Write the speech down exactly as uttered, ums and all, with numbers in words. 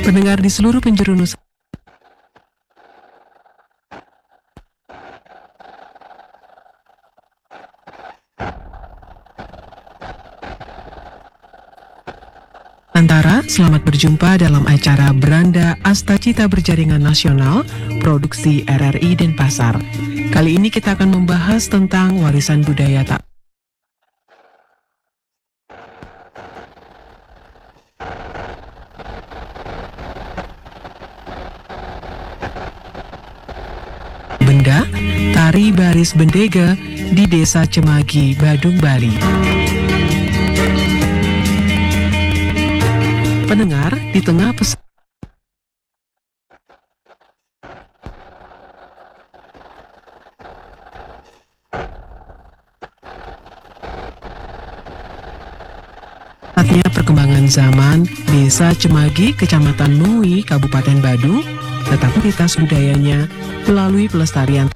Pendengar di seluruh penjuru Nusantara, selamat berjumpa dalam acara Beranda Astacita Berjaringan Nasional, produksi R R I Denpasar. Kali ini kita akan membahas tentang warisan budaya tak benda, tari baris bendega di Desa Cemagi, Badung, Bali. Pendengar, di tengah pesan perkembangan zaman, Desa Cemagi, Kecamatan Mui, Kabupaten Badung, tetap identitas budayanya melalui pelestarian